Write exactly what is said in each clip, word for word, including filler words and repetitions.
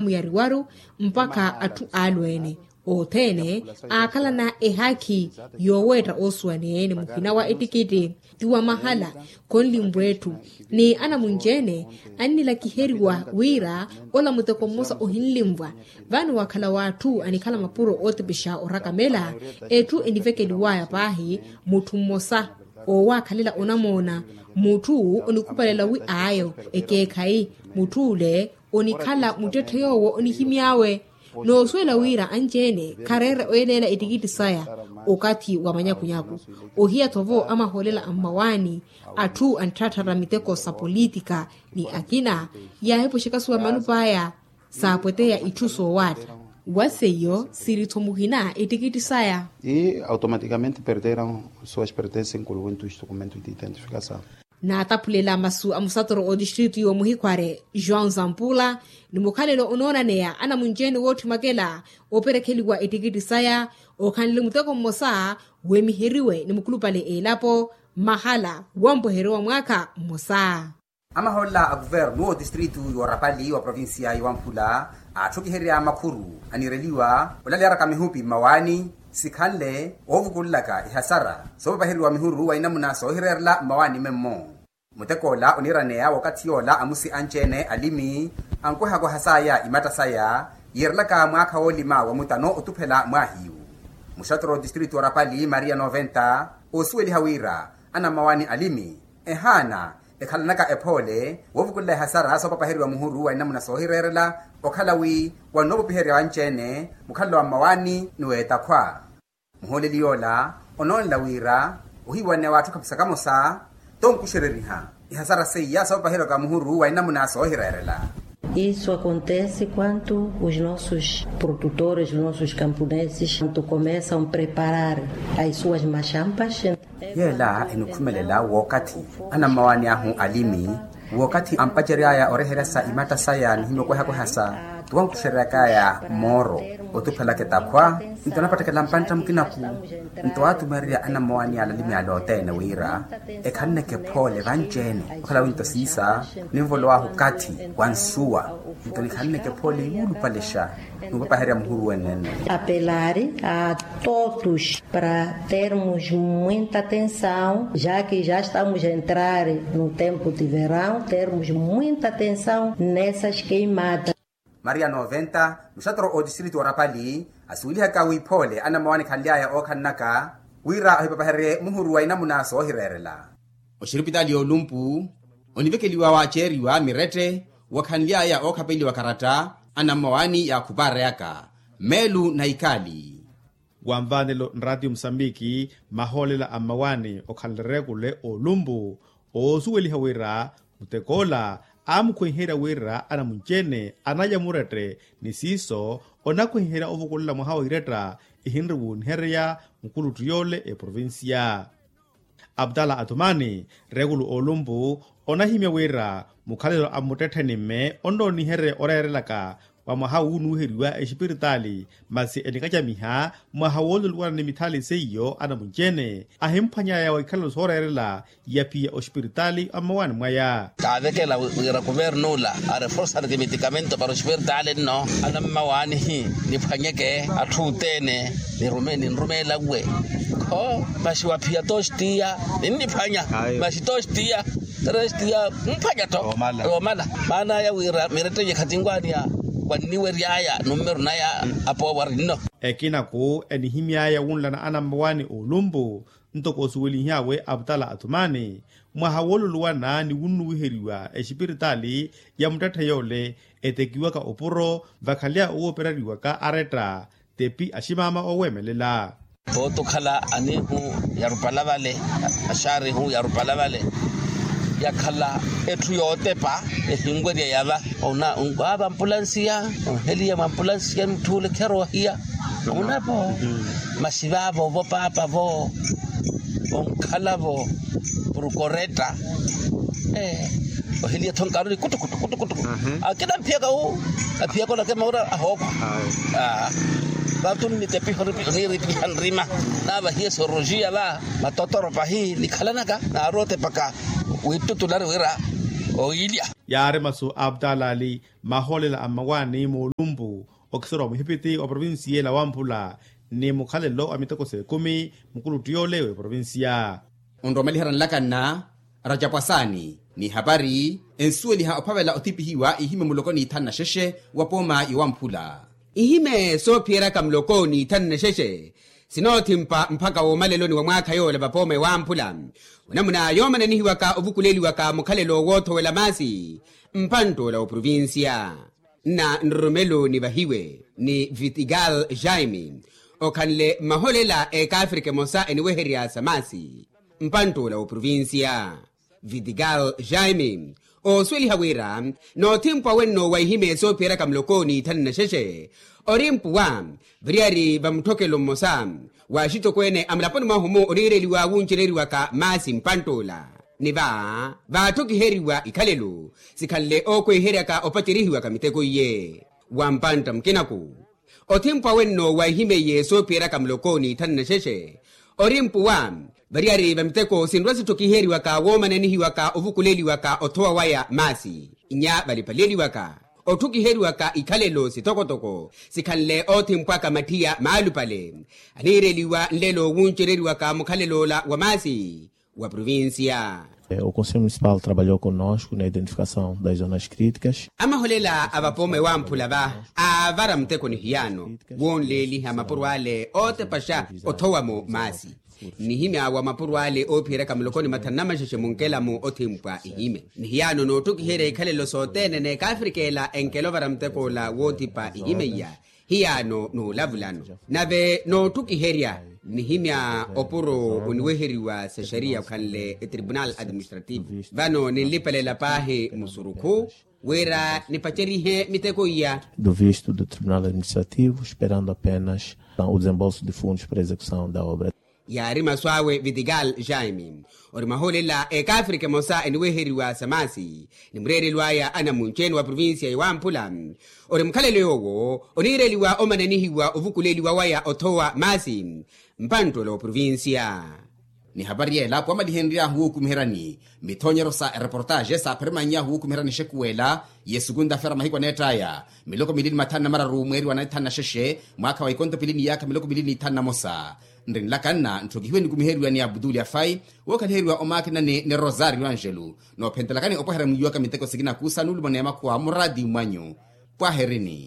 muyariwaru mpaka atu alwene otene akala na ehaki yoweta oswanene muhina wa etikiti tiwa mahala konlimbwetu ni ana munjene anila kiheriwa wira ola mutekomosa ohinlimbwa vanu wakala watu anikala mapuro otibisha orakamela etu endivekeli waya pahi mutu mosa o wakalela onamona mutu onikupalela wi ayo ekekai mutule onikala mutete yowo onihimiawe no swela wira anjene karere oyelela etikiti saya okati wa manyakunyaku ohia tovo ama holela amawani atu antratara miteko sa politika ni akina ya hepo shikasuwa manupaya sa potea ituso wata waseyo siritomuhina etikiti saya e automaticamente perderam suas pertences incluindo os documentos de identificação. Na atapulela masu amusatoro o distrito yo muhikware João Zampula ni mukhalelo onona neya ana munjeni wothi makela operekeliwa etikiti saya okhanile muteko mosa wemiheriwe ni mukulupale elapo mahala wamboheriwa mwaka mosa amahola a governo o distrito yo Rapali wa provincia yo Ampula achukiheria makuru anireliwa olalera kamihupi mawani sikhanle ovukullaka ihasara sobaheriwa mihuru wa inamuna sohirerla mawani memmo mutekola oniranea wakati yola amusi anjene alimi ankoha kwa hasaya imata saya yerlaka mwaka olima wa mutano otupela mwahiu mushatro distrito Rapali Maria noventa osueli hawira ana mawani alimi ehana ekhalanaka epole wovukulla hasara sobaheriwa muhuru wa inamuna sohirerla okhalawi wa nobo piheria anjene mukhallo wa mawani nueta kwa muholeli yola ononla wira uhiwane watu kapsakamosa tonkushereriha ihasara seya sobahero ka muhuru wa inamuna sohirerla. Isso acontece quando os nossos produtores, os nossos camponeses, quando começam a preparar as suas machampas. Yela enukumelela wakati ana mawani ahu alimi wakati ampajeria oreheresa imata saya nihimo kwa hako hasa tuwa kusherekaya moro otupela ketakwa ntonapata kelampanta mkinaku ntoatu maria ana mawani alalimi alote na wira ekanne ke pole vanjene kala winto sisa nimvolo wa hukati wansuwa ntoni kanne ke pole yulu palesha nupa heria muhuru wenene apelar a todos para termos muita atenção já que já estamos a entrar no tempo de verão termos muita atenção nessas queimadas. Maria noventa mushatro o distrito Rapali asuiliha kawi pole ana mawani kaliaya o kannaka wira ahipapahere muhuru wa inamuna sohirerela oshiripitali olumpu onivekeliwa wa cheriwa mirete wakhanliaya o kapeli wa karata ana mawani ya kupareaka melu na ikali wamvanelo Radio Msambiki maholela amawani okhalrekule olumbu osueliha wira mutekola amukwenhera wira ana munchene anaya murete nisiso onakwenhera ovukulla muhawa ireta ihinriwu nhereya mukulutu yole e provincia. Abdallah Atumani regulu olumbu onahimya wira mukhalelo amutethanime ondo nihere orerelaka wa mahawu nuheriwa espiritali masi enikachamiha mahawolo luwana ni mithali seyo ana munchene ahimphanya ya waikalo sorerela yapia ospiritali amawani mwaya kadeke la wira governo la a reforzar de medicamento para ospiritali no ana mawani hi ni phanyeke athutene ni rumeni nrumela gwe ko bashi wapia tostia ni phanya bashi tostia restia mphanya to o mala mana ya wira mirete yekhatingwani ya waniwe riaya numero naya apo warino ekina ko enihimya ya wunlana ana mawani olumbu ntoko suweli yawe Abdallah Atumani mwahawolo luwana ni wunu wiheriwa espiritali ya mtatha yole etekiwa ka oporo vakhalia uoperariwa ka areta tepi ashimama owemelela boto khala ani hu yarupala vale ashari hu yarupala vale yakhala ethu yotepa ehingweria yaba ona ungaba ambulancia helia ambulancia mthule khero hiya unapo masibabo bo papa bo onkhala bo procoreta eh helia thonkaru kutu kutu kutu kutu akida mpiaka u apiako la kemora ahoko ah batun ni tepi hori hiri hanrima na ba hiya sorojia ba matotoro pa hi likhalanaka na rote paka witu tulare wira o ilia yare maso Abdalali maholela amawani mulumbu okisoro muhipiti wa provinsia la Wampula ni mukhalelo amiteko se kumi mukulutuyo lewe provinsia ondo maliharan lakana Rajapwasani ni habari ensueli ha opavela otipihiwa ihime mulokoni tanna sheshe wapoma iwampula ihime so piera kamlokoni tanna sheshe sinotimpa mpaka wo maleloni wa mwaka yo labapome wampula unamuna yomana nihiwa ka ovukuleli waka mukhalelo woto wela masi mpanto la provincia na nromelo ni bahiwe ni Vitigal Jaime okanle maholela e ka Afrika mosa eniweheria samasi mpanto la provincia Vitigal Jaime o sweli hawira no timpa wenno wa ihime so piera kamlokoni tanna sheshe orimpu wa vriari bamtokelo mosa wa shito kwene amlaponi mahumo onireliwa wunchereriwa ka masi mpantola niba ba toki heriwa ikalelo sikalle okwe heraka opatirihiwa kamiteko ye wampanta mkenako otimpa wenno wa ihime ye so piera kamlokoni tanna sheshe orimpu wa variari bamteko sinrwasi toki heriwa ka womanenihiwa ka ovukuleliwa ka otoa waya masi nya balipaleliwa ka otuki heriwa ka ikalelo sitokotoko sikalle otimpa ka matia maalupale anireliwa nlelo wunchereriwa ka mukhalelo la wa masi wa provincia. O Conselho Municipal trabalhou conosco na identificação das zonas críticas. Amaholela abapome wampula ba avara mteko ni hiano wonleli hamapurwale ote pasha otowamo masi nihime awa mapurwale opira kamlokoni matanama sheshe munkela mu otimpwa ihime nihiano no tukihere ikhalelo sotene ne kafrikela enkelo vara mteko la wotipa ihime ya hiano no lavulano nave no tukiheria nihimya opuro uniweheriwa sa sharia kanle tribunal administrative vano nilipele la pahe musuruku wera nipacherihe miteko ya do visto do tribunal administrativo esperando apenas o desembolso de fundos para execução da obra. Yarima swawe Vitigal Jaime orimaholela e Afrika mosa eniweheriwa samasi nimrerelwaya ana muncheni wa provincia ya Wampula orimkhalelewo onireliwa omanenihiwa ovukuleliwa waya otoa masi mpanto lo provincia ni habari yela kwa malihendia huku mherani mitonyero sa reportage sa permanya huku mherani shekuela yesugunda fera mahikwa netaya miloko milini matana mararu mweri wa natana sheshe mwaka wa ikonto pilini yaka miloko milini tana mosa ndeni lakana ntokihiwe ni kumiheriwa ni Abduli Afai wokaliheriwa omakina ni, ni Rosario Angelu no pentelakani opohera mwiwaka miteko sigina kusa nulu manema kwa muradi mwanyo kwa herini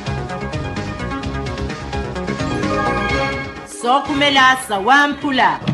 Sokumelasa Wampula.